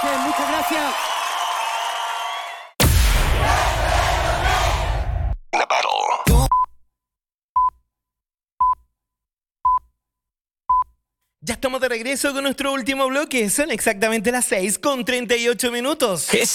Muchas gracias. Ya estamos de regreso con nuestro último bloque. Son exactamente las 6:38.